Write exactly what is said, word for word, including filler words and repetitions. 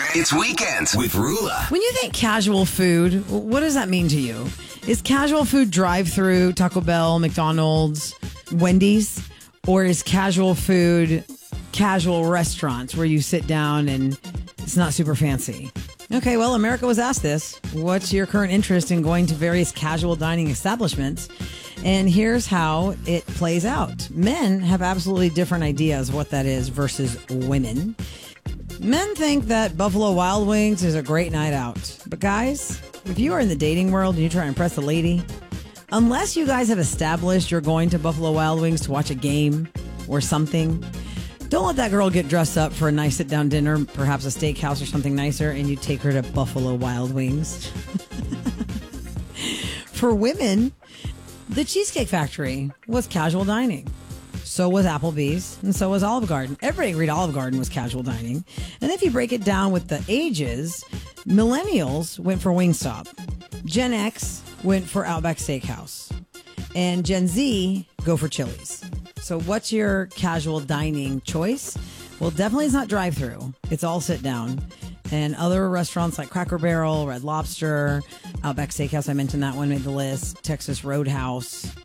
It's Weekends with Rula. When you think casual food, what does that mean to you? Is casual food drive-through, Taco Bell, McDonald's, Wendy's? Or is casual food casual restaurants where you sit down and it's not super fancy? Okay, well, America was asked this. What's your current interest in going to various casual dining establishments? And here's how it plays out. Men have absolutely different ideas of what that is versus women. Men think that Buffalo Wild Wings is a great night out. But guys, if you are in the dating world and you try to impress a lady, unless you guys have established you're going to Buffalo Wild Wings to watch a game or something, don't let that girl get dressed up for a nice sit-down dinner, perhaps a steakhouse or something nicer, and you take her to Buffalo Wild Wings. For women, the Cheesecake Factory was casual dining. So was Applebee's, and so was Olive Garden. Everybody agreed Olive Garden was casual dining. And if you break it down with the ages, millennials went for Wingstop. Gen X went for Outback Steakhouse. And Gen Z go for Chili's. So what's your casual dining choice? Well, definitely it's not drive-through. It's all sit down. And other restaurants like Cracker Barrel, Red Lobster, Outback Steakhouse, I mentioned that one made the list, Texas Roadhouse.